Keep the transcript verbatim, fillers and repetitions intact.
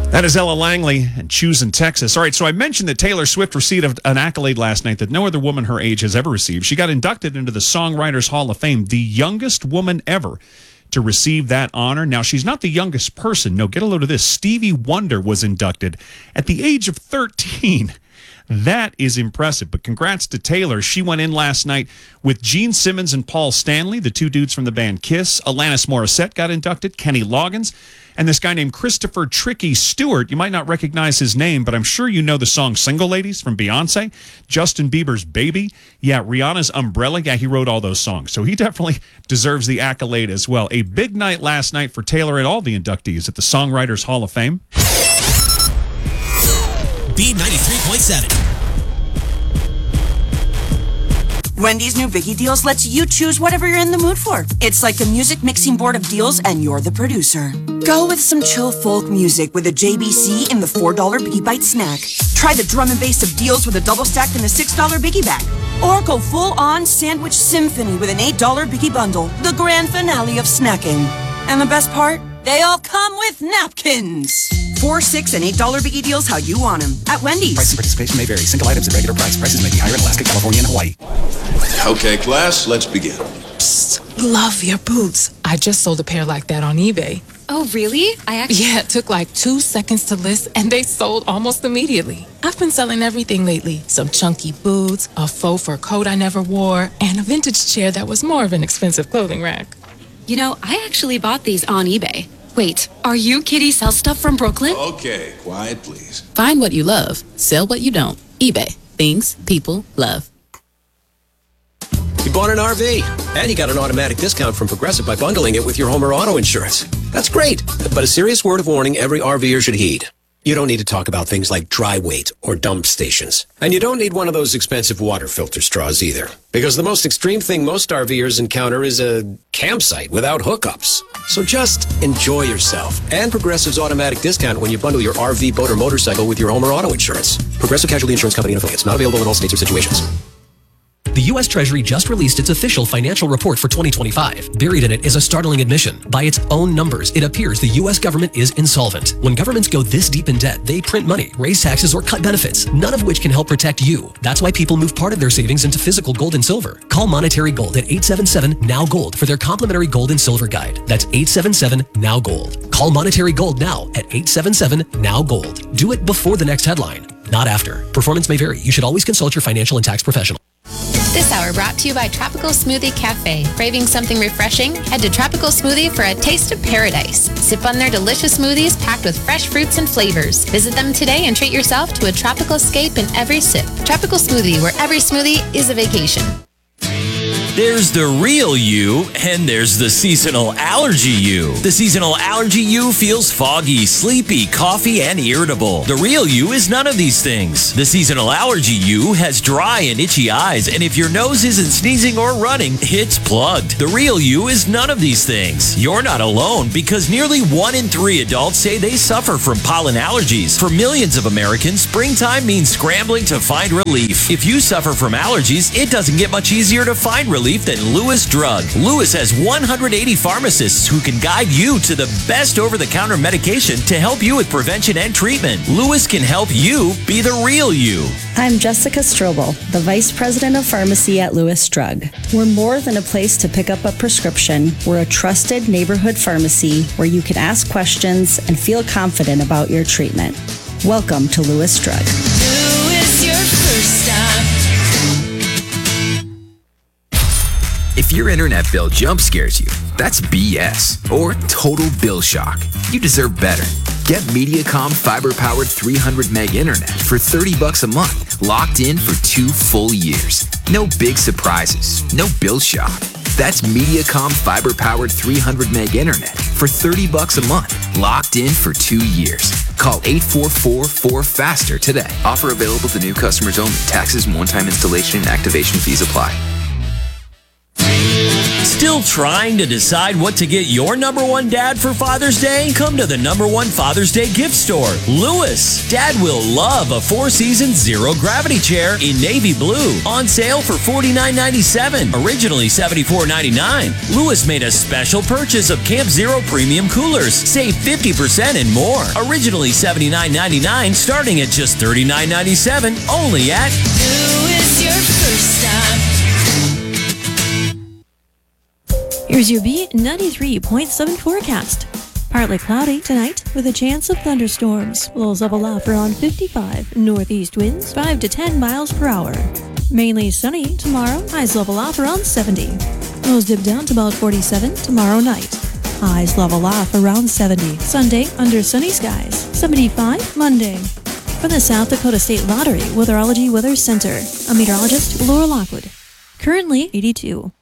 That is Ella Langley and Choose in Texas. All right, so I mentioned that Taylor Swift received an accolade last night that no other woman her age has ever received. She got inducted into the Songwriters Hall of Fame, the youngest woman ever to receive that honor. Now, she's not the youngest person. No, get a load of this. Stevie Wonder was inducted at the age of thirteen. That is impressive, but congrats to Taylor. She went in last night with Gene Simmons and Paul Stanley, the two dudes from the band Kiss. Alanis Morissette got inducted, Kenny Loggins, and this guy named Christopher Tricky Stewart. You might not recognize his name, but I'm sure you know the song Single Ladies from Beyonce, Justin Bieber's Baby, yeah, Rihanna's Umbrella. Yeah, he wrote all those songs, so he definitely deserves the accolade as well. A big night last night for Taylor and all the inductees at the Songwriters Hall of Fame. B ninety-three point seven. Wendy's new Biggie Deals lets you choose whatever you're in the mood for. It's like a music mixing board of deals, and you're the producer. Go with some chill folk music with a J B C in the four dollar Biggie Bite snack. Try the drum and bass of deals with a double stack in the six dollar Biggie bag. Or go full-on sandwich symphony with an eight dollar Biggie bundle, the grand finale of snacking. And the best part? They all come with napkins. Four, six, and eight dollar Biggie Deals how you want them at Wendy's. Price and participation may vary. Single items at regular price. Prices may be higher in Alaska, California, and Hawaii. Okay, class, let's begin. Psst, love your boots. I just sold a pair like that on eBay. Oh, really? I actually... Yeah, it took like two seconds to list, and they sold almost immediately. I've been selling everything lately. Some chunky boots, a faux fur coat I never wore, and a vintage chair that was more of an expensive clothing rack. You know, I actually bought these on eBay. Wait, are you Kitty Sell Stuff from Brooklyn? Okay, quiet, please. Find what you love. Sell what you don't. eBay. Things people love. You bought an R V, and you got an automatic discount from Progressive by bundling it with your home or auto insurance. That's great, but a serious word of warning every RVer should heed. You don't need to talk about things like dry weight or dump stations. And you don't need one of those expensive water filter straws either. Because the most extreme thing most RVers encounter is a campsite without hookups. So just enjoy yourself. And Progressive's automatic discount when you bundle your R V, boat, or motorcycle with your home or auto insurance. Progressive Casualty Insurance Company and affiliates. Not available in all states or situations. The U S Treasury just released its official financial report for twenty twenty-five. Buried in it is a startling admission. By its own numbers, it appears the U S government is insolvent. When governments go this deep in debt, they print money, raise taxes, or cut benefits, none of which can help protect you. That's why people move part of their savings into physical gold and silver. Call Monetary Gold at eight seven seven, N O W Gold for their complimentary gold and silver guide. That's eight seven seven, N O W Gold. Call Monetary Gold now at eight seven seven, N O W Gold. Do it before the next headline, not after. Performance may vary. You should always consult your financial and tax professional. This hour brought to you by Tropical Smoothie Cafe. Craving something refreshing? Head to Tropical Smoothie for a taste of paradise. Sip on their delicious smoothies packed with fresh fruits and flavors. Visit them today and treat yourself to a tropical escape in every sip. Tropical Smoothie, where every smoothie is a vacation. There's the real you, and there's the seasonal allergy you. The seasonal allergy you feels foggy, sleepy, coughy, and irritable. The real you is none of these things. The seasonal allergy you has dry and itchy eyes, and if your nose isn't sneezing or running, it's plugged. The real you is none of these things. You're not alone, because nearly one in three adults say they suffer from pollen allergies. For millions of Americans, springtime means scrambling to find relief. If you suffer from allergies, it doesn't get much easier to find relief than Lewis Drug. Lewis has one hundred eighty pharmacists who can guide you to the best over-the-counter medication to help you with prevention and treatment. Lewis can help you be the real you. I'm Jessica Strobel, the Vice President of Pharmacy at Lewis Drug. We're more than a place to pick up a prescription. We're a trusted neighborhood pharmacy where you can ask questions and feel confident about your treatment. Welcome to Lewis Drug. Lewis, your first stop. If your internet bill jump scares you, that's B S or total bill shock. You deserve better. Get Mediacom fiber-powered three hundred meg internet for thirty bucks a month, locked in for two full years. No big surprises, no bill shock. That's Mediacom fiber-powered three hundred meg internet for thirty bucks a month, locked in for two years. Call eight four four, four faster today. Offer available to new customers only. Taxes and one-time installation and activation fees apply. Still trying to decide what to get your number one dad for Father's Day? Come to the number one Father's Day gift store, Lewis. Dad will love a Four Seasons Zero Gravity Chair in navy blue. On sale for forty-nine ninety-seven, originally seventy-four ninety-nine. Lewis made a special purchase of Camp Zero Premium Coolers. Save fifty percent and more. Originally seventy-nine ninety-nine, starting at just thirty-nine ninety-seven, only at Lewis, your first stop. Here's your B ninety-three point seven forecast. Partly cloudy tonight with a chance of thunderstorms. Lows level off around fifty-five. Northeast winds five to ten miles per hour. Mainly sunny tomorrow. Highs level off around seventy. Lows dip down to about forty-seven tomorrow night. Highs level off around seventy. Sunday under sunny skies. seventy-five Monday. From the South Dakota State Lottery Weatherology Weather Center, I'm meteorologist Laura Lockwood. Currently eighty-two.